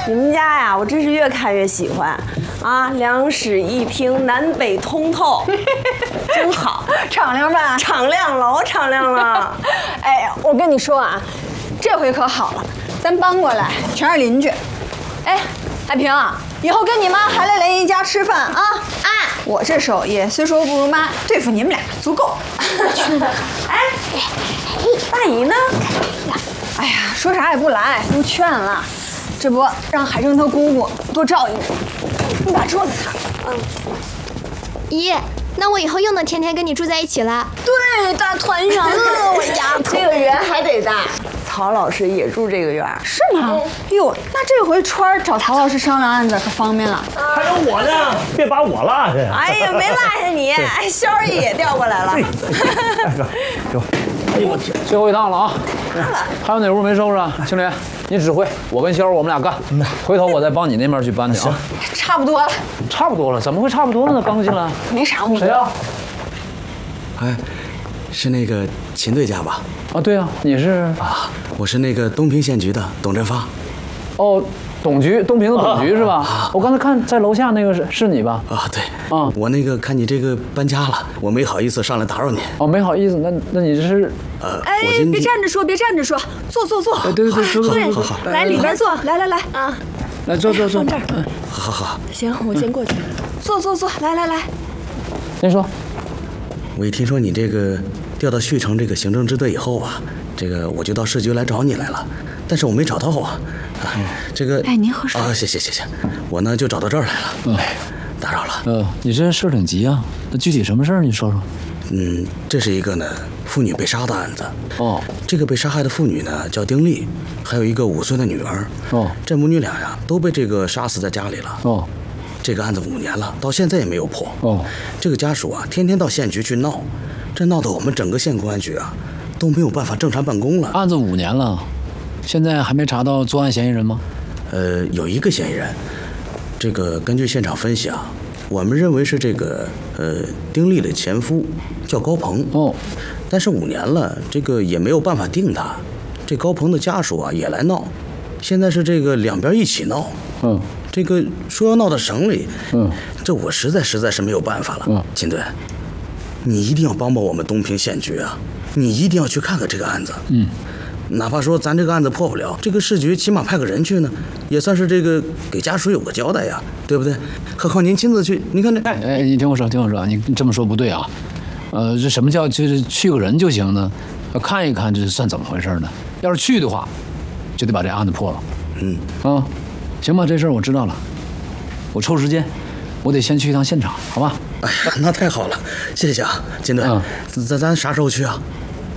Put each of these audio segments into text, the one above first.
你们家呀，我真是越看越喜欢啊！两室一厅，南北通透，真好， 敞亮吧？ 敞亮，老敞亮了。 哎，我跟你说啊，这回可好了，咱搬过来全是邻居。哎，海平，以后跟你妈还来雷一家吃饭啊！我这手艺虽说不如妈，对付你们俩足够。 哎，大姨呢？ 哎呀，说啥也不来，都劝了。这不让海生他姑姑多照应你。你把桌子擦了。 姨，那我以后又能天天跟你住在一起了。 对，大团圆了，我丫头。 这个园还得大。曹老师也住这个院， 是吗？哟，那这回川儿找曹老师商量案子可方便了。 还有我呢，别把我落下。 哎呀，没落下你，哎，肖儿也调过来了。 给我，哎呦我天！ 最后一趟了啊！还有哪屋没收拾啊？青莲，你指挥，我跟肖儿我们俩干。回头我再帮你那边去搬去啊。 差不多了。 差不多了？怎么会差不多了呢？刚进来。 没啥误会。 谁啊？ 哎，是那个秦队家吧？ 啊，对啊，你是啊，我是那个东平县局的董振发。 哦，董局，东平的董局是吧？我刚才看在楼下那个是你吧？ 啊，对。 啊， 我那个看你这个搬家了，我没好意思上来打扰你。 哦，没好意思，那你这是？ 哎，别站着说，别站着说，坐。 哎，对，坐。 好， 来里边坐，来啊， 来坐。 放这儿。 好。 行，我先过去。 坐，来。 您说。 我一听说你这个调到旭城这个行政支队以后吧，这个我就到市局来找你来了，但是我没找到啊。这个哎，您喝水啊，谢，我呢就找到这儿来了。打扰了。 你这事儿挺急啊，那具体什么事儿你说说。 这是一个呢妇女被杀的案子。 哦， 这个被杀害的妇女呢叫丁丽，还有一个5岁的女儿。 哦， 这母女俩呀都被这个杀死在家里了。 哦， 这个案子5年了，到现在也没有破。 哦， 这个家属啊天天到县局去闹，这闹得我们整个县公安局啊都没有办法正常办公了。 案子5年了，现在还没查到作案嫌疑人吗？ 有一个嫌疑人，这个根据现场分析啊，我们认为是这个丁丽的前夫叫高鹏。 哦， 但是5年了，这个也没有办法定他。这高鹏的家属啊也来闹，现在是这个两边一起闹。这个说要闹到省里。这我实在是没有办法了。秦队，你一定要帮我们东平县局啊，你一定要去看看这个案子。哪怕说咱这个案子破不了，这个市局起码派个人去呢，也算是这个给家属有个交代呀，对不对？何况您亲自去，您看这…… 哎，你听我说，你这么说不对啊。这什么叫就是去个人就行呢？要看一看这算怎么回事呢？要是去的话，就得把这案子破了。行吧，这事儿我知道了，我抽时间，我得先去一趟现场，好吧？ 哎呀，那太好了，谢谢啊，金队。咱啥时候去啊？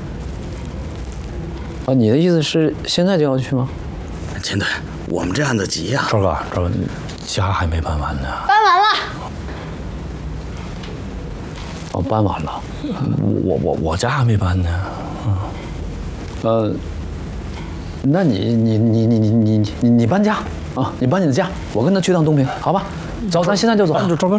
你的意思是现在就要去吗？ 金队，我们这案子急呀。 赵哥，家还没搬完呢。 搬完了。 哦，搬完了。 我家还没搬呢。 那你搬家啊？你搬你的家，我跟他去趟东平，好吧？走，咱现在就走。 赵哥。